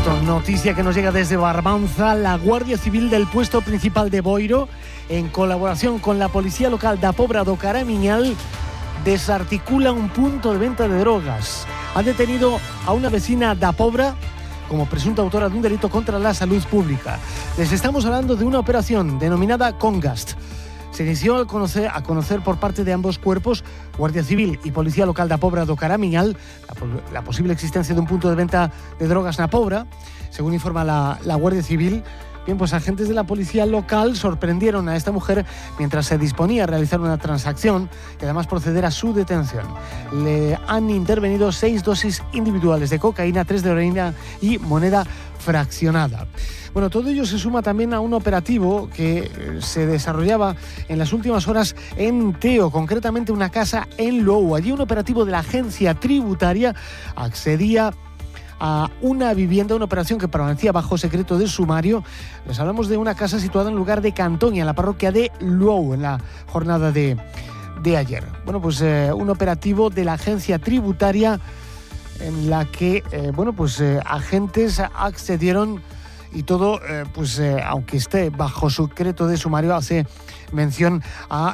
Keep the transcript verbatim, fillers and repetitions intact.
supuesto, noticia que nos llega desde Barbanza. La Guardia Civil del puesto principal de Boiro, en colaboración con la policía local da Pobra do Caramiñal, desarticula un punto de venta de drogas. Han detenido a una vecina da Pobra como presunta autora de un delito contra la salud pública. Les estamos hablando de una operación denominada Congast. Se inició al conocer, a conocer por parte de ambos cuerpos, Guardia Civil y Policía Local da Pobra do Caramiñal, la, la posible existencia de un punto de venta de drogas na Pobra. Según informa la, la Guardia Civil, bien, pues agentes de la policía local sorprendieron a esta mujer mientras se disponía a realizar una transacción y además proceder a su detención. Le han intervenido seis dosis individuales de cocaína, tres de heroína y moneda fraccionada. Bueno, todo ello se suma también a un operativo que se desarrollaba en las últimas horas en Teo, concretamente una casa en Lou. Allí un operativo de la agencia tributaria accedía a una vivienda, una operación que permanecía bajo secreto de sumario. Les hablamos de una casa situada en el lugar de Cantoña, en la parroquia de Lou, en la jornada de, de ayer. Bueno, pues eh, un operativo de la agencia tributaria en la que, eh, bueno, pues eh, agentes accedieron y todo, eh, pues eh, aunque esté bajo secreto de sumario, hace mención a